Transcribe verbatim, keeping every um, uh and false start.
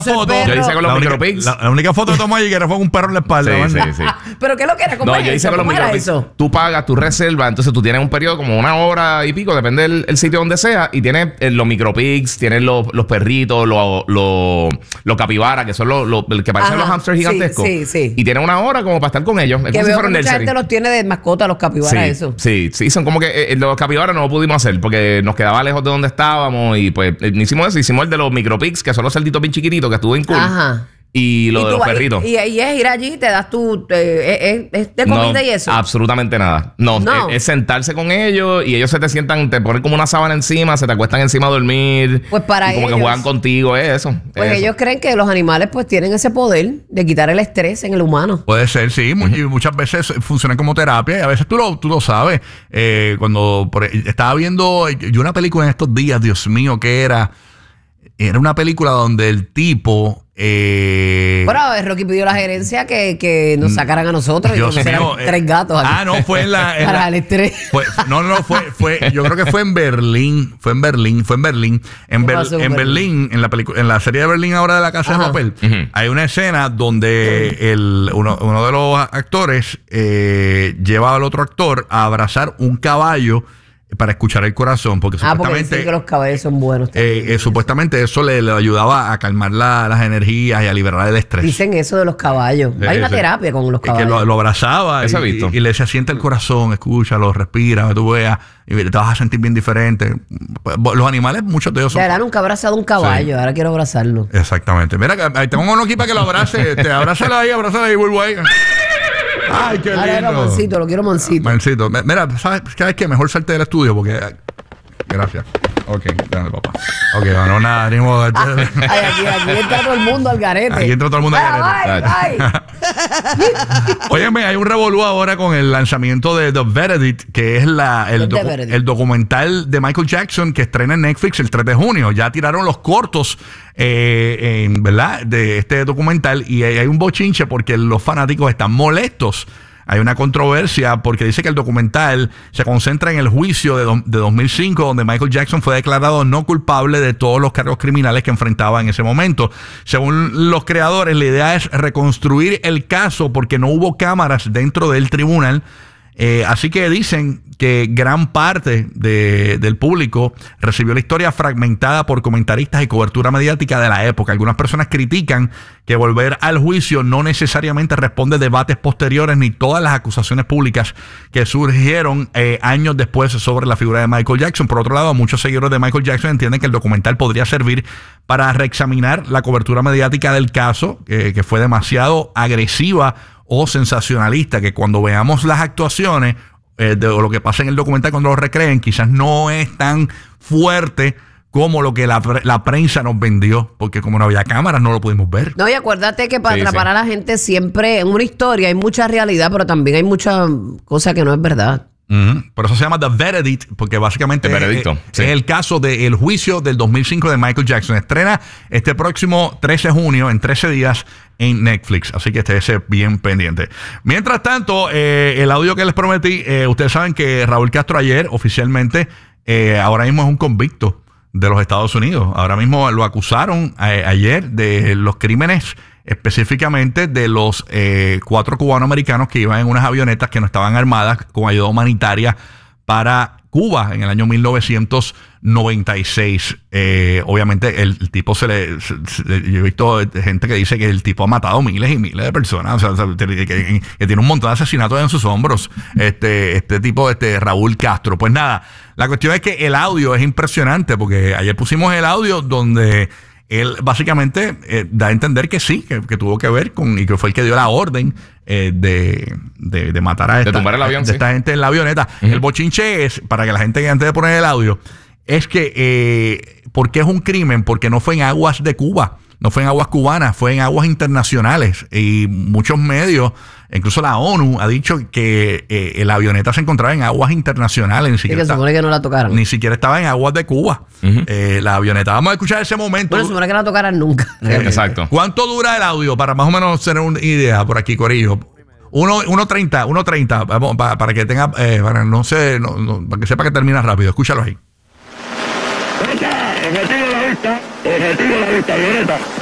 foto, yo hice con los micropics. La, la única foto que tomó allí que era fue un perro en la espalda. Sí, sí, sí. ¿Pero qué es lo que era? ¿Cómo no, es yo hice eso? con los micropics. Tú pagas, tú reservas, entonces tú tienes un periodo como una hora y pico, depende del el sitio donde sea, y tienes eh, los micropics, tienes los, los perritos, los, los, los capibaras, que son los, los que parecen Ajá, los hamsters gigantescos. Sí, sí, sí. Y tienes una hora como para estar con ellos. Es que como veo si fuera que mucha gente los tiene de mascota, los capibaras, sí, eso. Sí, sí, son como que eh, los capibaras no lo pudimos hacer porque nos quedaba lejos de donde estábamos y pues eh, hicimos eso, hicimos el de los micropics, que son los cerditos bien chiquititos, que estuvo en cool. Ajá. Y lo ¿Y de los perritos. Y, y es ir allí, te das tu... Eh, es, es de comida no, y eso. Absolutamente nada. No, no. Es, es sentarse con ellos y ellos se te sientan, te ponen como una sábana encima, se te acuestan encima a dormir. Pues para y como ellos, que juegan contigo, es eso. Pues es ellos eso. creen que los animales pues tienen ese poder de quitar el estrés en el humano. Puede ser, sí. Uh-huh. Y muchas veces funcionan como terapia y a veces tú lo, tú lo sabes. Eh, cuando por, estaba viendo yo una película en estos días, Dios mío, que era... Era una película donde el tipo... Eh, bueno, Rocky pidió la gerencia que, que nos sacaran a nosotros Dios y que mío, eh, tres gatos aquí. Ah, no, fue en la... En para la, el estrés. Fue, no, no, fue, fue... Yo creo que fue en Berlín. Fue en Berlín. Fue en Berlín. En, Ber, en Berlín, Berlín, en la película, en la serie de Berlín ahora de La Casa Ajá. de Papel, uh-huh. hay una escena donde el, uno, uno de los actores eh, lleva al otro actor a abrazar un caballo para escuchar el corazón, porque ah, supuestamente porque que los caballos son buenos eh, eh, supuestamente eso le, le ayudaba a calmar la, las energías y a liberar el estrés. Dicen eso de los caballos. Sí, hay una sí. terapia con los caballos. Que lo, lo abrazaba y, y, y le decía, siente el corazón, escúchalo, respira, que tú veas, y te vas a sentir bien diferente. Los animales, muchos de ellos son... Ya, nunca he abrazado un caballo, sí. ahora quiero abrazarlo. Exactamente. Mira, ahí tengo uno aquí para que lo abrace. Te abrázalo ahí, abrázalo ahí, Bulbay. Ay, qué lindo. Ahora mansito, lo quiero mansito. Mansito. Mira, ¿sabes, ¿sabes qué? Mejor salte del estudio porque... Gracias. Ok, dale, papá. Ok, no, no nada, ni modo. Ay, aquí, aquí entra todo el mundo al garete. Aquí entra todo el mundo al garete. Ay, ay. Óyeme, hay un revolú ahora con el lanzamiento de The Verdict, que es la, el, docu el documental de Michael Jackson que estrena en Netflix el tres de junio. Ya tiraron los cortos, eh, en, ¿verdad?, de este documental y hay un bochinche porque los fanáticos están molestos. Hay una controversia porque dice que el documental se concentra en el juicio de, do, de dos mil cinco, donde Michael Jackson fue declarado no culpable de todos los cargos criminales que enfrentaba en ese momento. Según los creadores, la idea es reconstruir el caso porque no hubo cámaras dentro del tribunal. Eh, así que dicen que gran parte de, del público recibió la historia fragmentada por comentaristas y cobertura mediática de la época. Algunas personas critican que volver al juicio no necesariamente responde a debates posteriores ni todas las acusaciones públicas que surgieron eh, años después sobre la figura de Michael Jackson. Por otro lado, muchos seguidores de Michael Jackson entienden que el documental podría servir para reexaminar la cobertura mediática del caso, eh, que fue demasiado agresiva o sensacionalista, que cuando veamos las actuaciones eh, de lo que pasa en el documental cuando lo recreen, quizás no es tan fuerte como lo que la, la prensa nos vendió, porque como no había cámaras no lo pudimos ver. No, y acuérdate que para sí, atrapar sí. a la gente siempre en una historia hay mucha realidad, pero también hay mucha cosa que no es verdad. Uh-huh. Por eso se llama The Verdict, porque básicamente el veredicto, es, sí. es el caso del juicio del dos mil cinco de Michael Jackson. Estrena este próximo trece de junio, en trece días, en Netflix. Así que esté bien pendiente. Mientras tanto, eh, el audio que les prometí, eh, ustedes saben que Raúl Castro ayer oficialmente, eh, ahora mismo es un convicto de los Estados Unidos. Ahora mismo lo acusaron eh, ayer de los crímenes, específicamente de los eh, cuatro cubanoamericanos que iban en unas avionetas que no estaban armadas con ayuda humanitaria para Cuba en el año mil novecientos noventa y seis. Eh, obviamente el, el tipo se le... Se, se, yo he visto gente que dice que el tipo ha matado miles y miles de personas, o sea, que, que, que tiene un montón de asesinatos en sus hombros, este, este tipo, este Raúl Castro. Pues nada, la cuestión es que el audio es impresionante, porque ayer pusimos el audio donde él básicamente eh, da a entender que sí, que, que tuvo que ver con, y que fue el que dio la orden eh, de, de, de matar a esta, de tumbar el avión, de sí. esta gente en la avioneta. Uh-huh. El bochinche es, para que la gente, antes de poner el audio, es que, eh, ¿por qué es un crimen? Porque no fue en aguas de Cuba, no fue en aguas cubanas, fue en aguas internacionales. Y muchos medios, incluso la ONU, ha dicho que eh, la avioneta se encontraba en aguas internacionales. Ni siquiera, sí, que supone que no la tocaron. Ni siquiera estaba en aguas de Cuba. Uh-huh. eh, la avioneta. Vamos a escuchar ese momento. Bueno, supone que no la tocaran nunca. Eh, Exacto. ¿Cuánto dura el audio? Para más o menos tener una idea por aquí, Corillo. uno treinta, uno treinta, vamos, para, para que tenga, eh, para no sé, no, no, para que sepa que termina rápido. Escúchalo ahí. Objetivo a la vista, objetivo a la vista, avioneta.